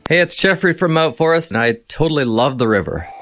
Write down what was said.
Hey, it's Jeffrey from Mount Forest, and I totally love the river.